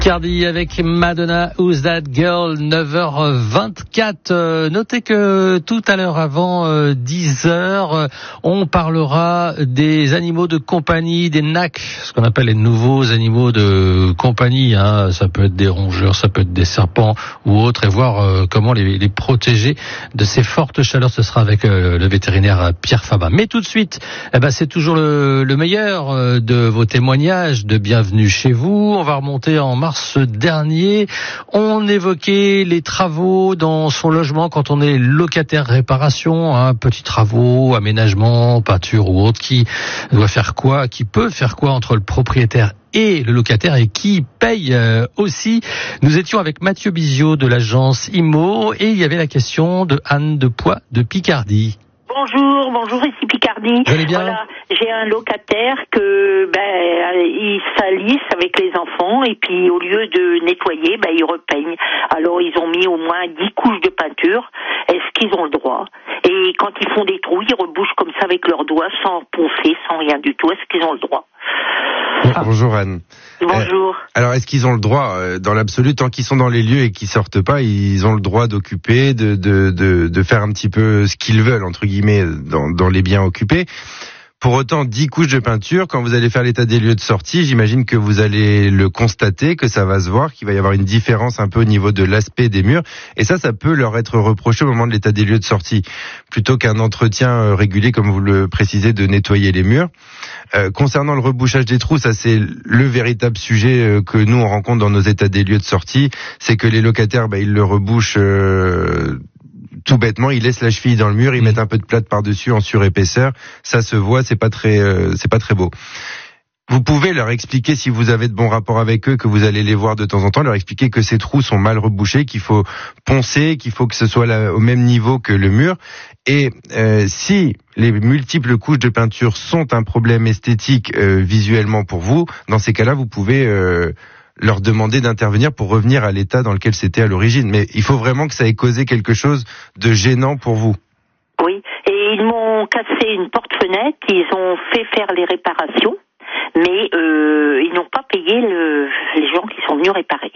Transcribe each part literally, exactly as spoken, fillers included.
Picardie avec Madonna, Who's That Girl, neuf heures vingt-quatre. Euh, notez que tout à l'heure avant euh, dix heures, euh, on parlera des animaux de compagnie, des N A C, ce qu'on appelle les nouveaux animaux de compagnie. Hein. Ça peut être des rongeurs, ça peut être des serpents ou autres, et voir euh, comment les, les protéger de ces fortes chaleurs. Ce sera avec euh, le vétérinaire Pierre Fabat. Mais tout de suite, eh ben, c'est toujours le, le meilleur euh, de vos témoignages de bienvenue chez vous. On va remonter en mars dernier. On évoquait les travaux dans son logement quand on est locataire, réparation, hein, petits travaux, aménagement, peinture ou autre, qui doit faire quoi, qui peut faire quoi entre le propriétaire et le locataire, et qui paye euh, aussi. Nous étions avec Mathieu Bizio de l'agence Imo, et il y avait la question de Anne de Poix de Picardie. Bonjour, bonjour, ici Picardie. Vous allez bien ? Voilà, j'ai un locataire que ben il salisse avec les enfants, et puis au lieu de nettoyer, ben il repeigne. Alors ils ont mis au moins dix couches de peinture. Est-ce qu'ils ont le droit ? Et quand ils font des trous, ils rebouchent comme ça avec leurs doigts, sans poncer, sans rien du tout. Est-ce qu'ils ont le droit ? Ah. Bonjour Anne. Bonjour. Euh, alors est-ce qu'ils ont le droit, euh, dans l'absolu, tant qu'ils sont dans les lieux et qu'ils sortent pas, ils ont le droit d'occuper, de, de, de, de faire un petit peu ce qu'ils veulent, entre guillemets, dans, dans les biens occupés. Pour autant, dix couches de peinture, quand vous allez faire l'état des lieux de sortie, j'imagine que vous allez le constater, que ça va se voir, qu'il va y avoir une différence un peu au niveau de l'aspect des murs. Et ça, ça peut leur être reproché au moment de l'état des lieux de sortie, plutôt qu'un entretien régulier, comme vous le précisez, de nettoyer les murs. Euh, concernant le rebouchage des trous, ça c'est le véritable sujet que nous on rencontre dans nos états des lieux de sortie, c'est que les locataires, bah, ils le rebouchent euh, tout bêtement, ils laissent la cheville dans le mur, ils mmh. mettent un peu de plâtre par-dessus en surépaisseur, ça se voit, c'est pas très, euh, c'est pas très beau. Vous pouvez leur expliquer, si vous avez de bons rapports avec eux, que vous allez les voir de temps en temps, leur expliquer que ces trous sont mal rebouchés, qu'il faut poncer, qu'il faut que ce soit là, au même niveau que le mur. Et euh, si les multiples couches de peinture sont un problème esthétique euh, visuellement pour vous, dans ces cas-là, vous pouvez euh, leur demander d'intervenir pour revenir à l'état dans lequel c'était à l'origine. Mais il faut vraiment que ça ait causé quelque chose de gênant pour vous. Oui, et ils m'ont cassé une porte-fenêtre, ils ont fait faire les réparations, mais euh, ils n'ont pas payé le, les gens qui sont venus réparer.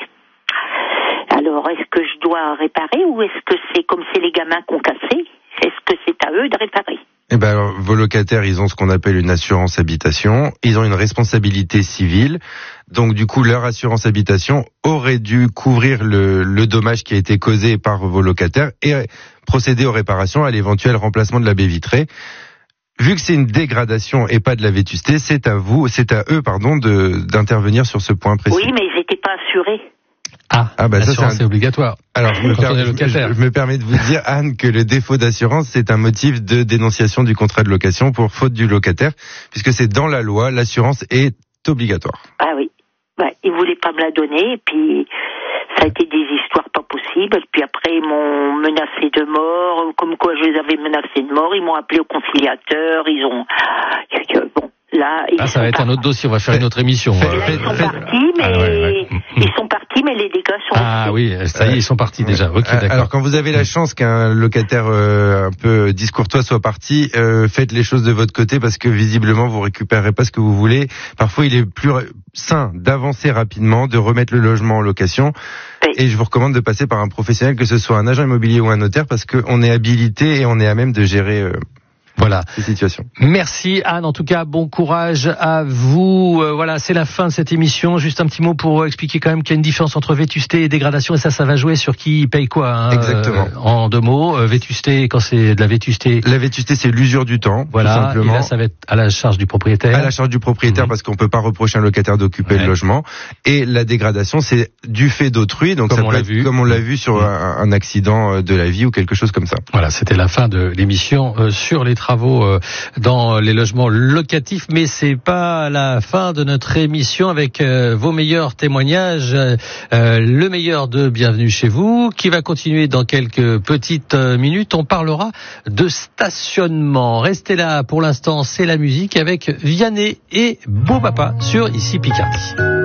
Alors, est-ce que je dois réparer, ou est-ce que c'est comme c'est les gamins qui ont cassé ? Est-ce que c'est à eux de réparer ? Eh ben, alors, vos locataires, ils ont ce qu'on appelle une assurance habitation. Ils ont une responsabilité civile. Donc, du coup, leur assurance habitation aurait dû couvrir le, le dommage qui a été causé par vos locataires et procéder aux réparations, à l'éventuel remplacement de la baie vitrée. Vu que c'est une dégradation et pas de la vétusté, c'est à vous, c'est à eux, pardon, de, d'intervenir sur ce point précis. Oui, mais ils n'étaient pas assurés. Ah, ah bah ça c'est, un... c'est obligatoire. Alors je me, permets, je, je me permets de vous dire, Anne, que le défaut d'assurance c'est un motif de dénonciation du contrat de location pour faute du locataire, puisque c'est dans la loi, l'assurance est obligatoire. Ah oui, ouais, ils voulaient pas me la donner, et puis ça a été des histoires pas possibles, et puis après ils m'ont menacé de mort, comme quoi je les avais menacés de mort, ils m'ont appelé au conciliateur, ils ont... Bon. Là, ils ah, ça va être un autre dossier, on va faire fait, une autre émission. Fait, là, ils sont fait, partis, mais ah, ouais, ouais. ils sont partis, mais les dégâts sont Ah restés. Oui, ça y est, ils sont partis ouais. déjà. Ok, d'accord. Alors, quand vous avez la chance qu'un locataire euh, un peu discourtois soit parti, euh, faites les choses de votre côté, parce que visiblement, vous récupérerez pas ce que vous voulez. Parfois, il est plus sain d'avancer rapidement, de remettre le logement en location. Oui. Et je vous recommande de passer par un professionnel, que ce soit un agent immobilier ou un notaire, parce qu'on est habilité et on est à même de gérer... Euh, Voilà. Ces situations. Merci Anne, en tout cas bon courage à vous. Euh, voilà, c'est la fin de cette émission. Juste un petit mot pour expliquer quand même qu'il y a une différence entre vétusté et dégradation, et ça, ça va jouer sur qui paye quoi. Hein, exactement. Euh, en deux mots, euh, vétusté, quand c'est de la vétusté. La vétusté, c'est l'usure du temps. Voilà. Tout simplement. Et là, ça va être à la charge du propriétaire. À la charge du propriétaire, mmh. parce qu'on peut pas reprocher à un locataire d'occuper ouais. le logement. Et la dégradation, c'est du fait d'autrui. Donc comme ça on peut l'a être, vu. comme on l'a vu sur mmh. un, un accident de la vie ou quelque chose comme ça. Voilà, c'était la fin de l'émission euh, sur les travaux euh, dans les logements locatifs, mais c'est pas la fin de notre émission avec euh, vos meilleurs témoignages, euh, le meilleur de Bienvenue chez vous, qui va continuer dans quelques petites euh, minutes. On parlera de stationnement. Restez là, pour l'instant, c'est la musique avec Vianney et Beau Papa sur Ici Picardie.